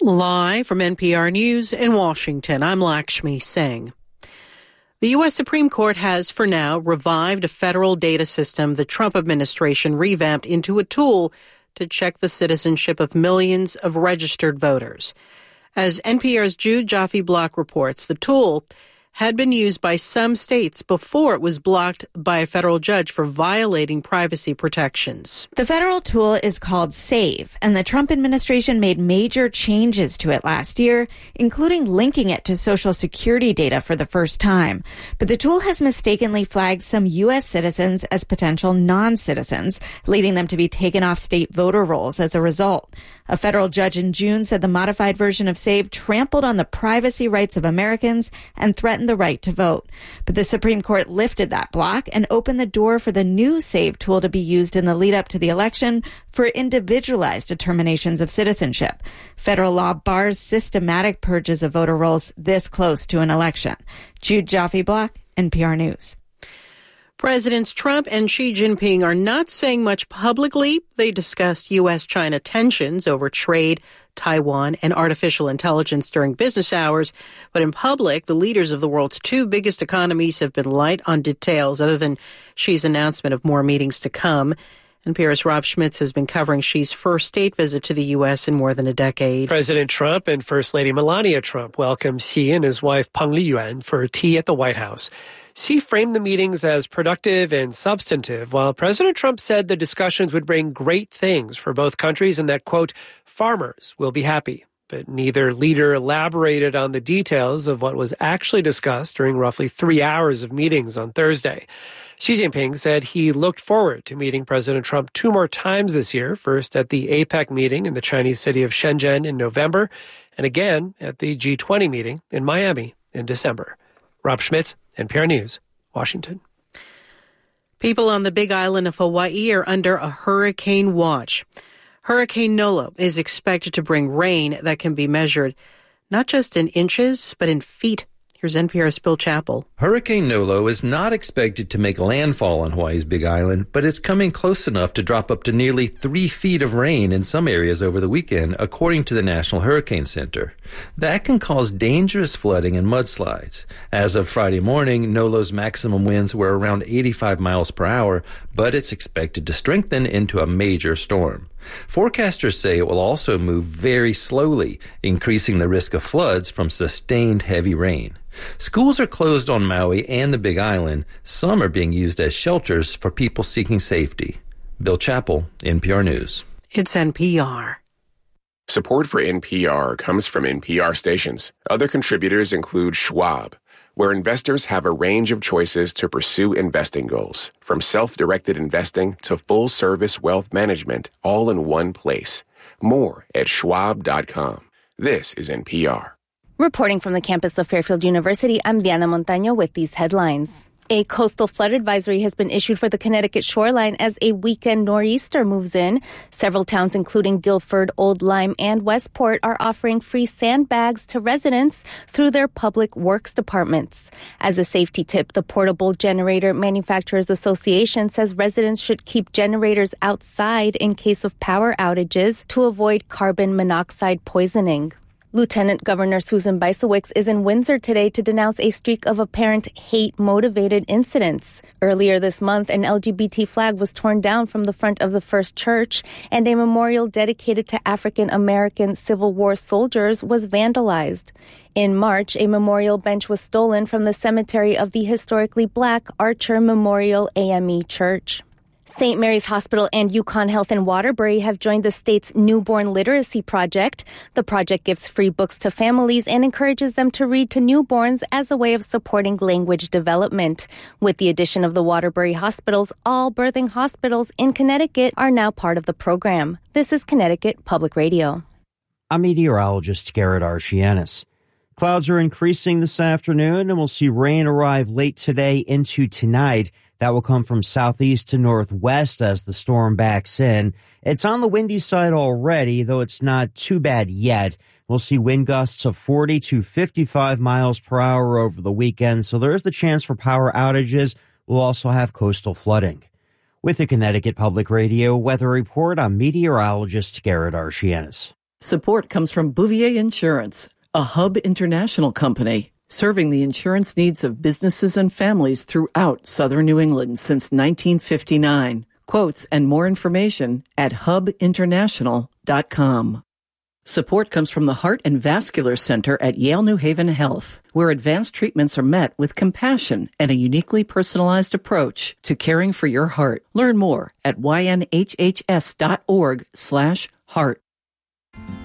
Live from NPR News in Washington, I'm Lakshmi Singh. The U.S. Supreme Court has, for now, revived a federal data system the Trump administration revamped into a tool to check the citizenship of millions of registered voters. As NPR's Jude Joffe-Block reports, the tool had been used by some states before it was blocked by a federal judge for violating privacy protections. The federal tool is called SAVE, and the Trump administration made major changes to it last year, including linking it to Social Security data for the first time. But the tool has mistakenly flagged some U.S. citizens as potential non-citizens, leading them to be taken off state voter rolls as a result. A federal judge in June said the modified version of SAVE trampled on the privacy rights of Americans and threatened the right to vote. But the Supreme Court lifted that block and opened the door for the new SAVE tool to be used in the lead up to the election for individualized determinations of citizenship. Federal law bars systematic purges of voter rolls this close to an election. Jude Joffe-Block, NPR News. Presidents Trump and Xi Jinping are not saying much publicly. They discussed U.S.-China tensions over trade, Taiwan, and artificial intelligence during business hours. But in public, the leaders of the world's two biggest economies have been light on details other than Xi's announcement of more meetings to come. NPR's Rob Schmitz has been covering Xi's first state visit to the U.S. in more than a decade. President Trump and First Lady Melania Trump welcomed Xi and his wife Peng Liyuan for tea at the White House. Xi framed the meetings as productive and substantive, while President Trump said the discussions would bring great things for both countries and that, quote, farmers will be happy. But neither leader elaborated on the details of what was actually discussed during roughly 3 hours of meetings on Thursday. Xi Jinping said he looked forward to meeting President Trump 2 more times this year, first at the APEC meeting in the Chinese city of Shenzhen in November, and again at the G20 meeting in Miami in December. Rob Schmitz, NPR News, Washington. People on the Big Island of Hawaii are under a hurricane watch. Hurricane Nolo is expected to bring rain that can be measured not just in inches, but in feet. Here's NPR's Bill Chappell. Hurricane Nolo is not expected to make landfall on Hawaii's Big Island, but it's coming close enough to drop up to nearly 3 feet of rain in some areas over the weekend, according to the National Hurricane Center. That can cause dangerous flooding and mudslides. As of Friday morning, Nolo's maximum winds were around 85 miles per hour, but it's expected to strengthen into a major storm. Forecasters say it will also move very slowly, increasing the risk of floods from sustained heavy rain. Schools are closed on Maui and the Big Island. Some are being used as shelters for people seeking safety. Bill Chappell, NPR News. It's NPR. Support for NPR comes from NPR stations. Other contributors include Schwab, where investors have a range of choices to pursue investing goals, from self-directed investing to full-service wealth management, all in one place. More at schwab.com. This is NPR. Reporting from the campus of Fairfield University, I'm Diana Montaño with these headlines. A coastal flood advisory has been issued for the Connecticut shoreline as a weekend nor'easter moves in. Several towns, including Guilford, Old Lyme, and Westport, are offering free sandbags to residents through their public works departments. As a safety tip, the Portable Generator Manufacturers Association says residents should keep generators outside in case of power outages to avoid carbon monoxide poisoning. Lieutenant Governor Susan Bysiewicz is in Windsor today to denounce a streak of apparent hate-motivated incidents. Earlier this month, an LGBT flag was torn down from the front of the First Church, and a memorial dedicated to African-American Civil War soldiers was vandalized. In March, a memorial bench was stolen from the cemetery of the historically Black Archer Memorial AME Church. St. Mary's Hospital and Yukon Health in Waterbury have joined the state's Newborn Literacy Project. The project gives free books to families and encourages them to read to newborns as a way of supporting language development. With the addition of the Waterbury hospitals, all birthing hospitals in Connecticut are now part of the program. This is Connecticut Public Radio. I'm meteorologist Garrett Archianis. Clouds are increasing this afternoon, and we'll see rain arrive late today into tonight. That will come from southeast to northwest as the storm backs in. It's on the windy side already, though it's not too bad yet. We'll see wind gusts of 40 to 55 miles per hour over the weekend, so there is the chance for power outages. We'll also have coastal flooding. With the Connecticut Public Radio Weather Report, I'm meteorologist Garrett Archianis. Support comes from Bouvier Insurance, a Hub International company, serving the insurance needs of businesses and families throughout southern New England since 1959. Quotes and more information at hubinternational.com. Support comes from the Heart and Vascular Center at Yale New Haven Health, where advanced treatments are met with compassion and a uniquely personalized approach to caring for your heart. Learn more at ynhhs.org/heart.